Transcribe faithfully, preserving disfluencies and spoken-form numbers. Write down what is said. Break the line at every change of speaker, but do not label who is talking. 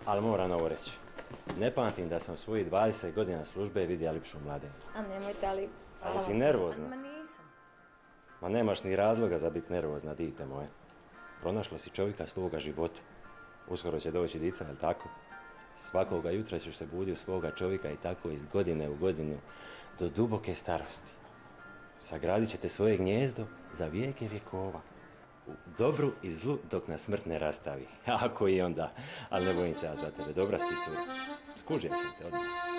Ali moram ovo reći. Ne pamtim da sam u svojih dvadeset godina službe vidio ljepšu mladenku.
A nemojte, ali...
Ali si nervozna?
Ma nisam.
Ma nemaš ni razloga za biti nervozna, dite moje. Pronašla si čovjeka svoga života. Uskoro će doći dica, jel tako? Svakoga jutra ćeš se buditi u svoga čovjeka i tako iz godine u godinu do duboke starosti. Sagradit ćete svoje gnjezdo za vijeke vjekova. U dobru i zlu dok nas smrt ne rastavi. Ako i onda. Ali ne bojim se ja za tebe. Dobra si ti cura. Skužio sam te odmah.